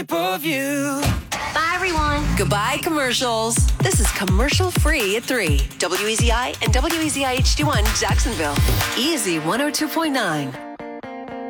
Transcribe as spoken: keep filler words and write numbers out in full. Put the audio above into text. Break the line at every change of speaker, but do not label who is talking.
of you.
Bye, everyone.
Goodbye, commercials. This is commercial free at three. W E Z I and W E Z I H D one Jacksonville. Easy one oh two point nine.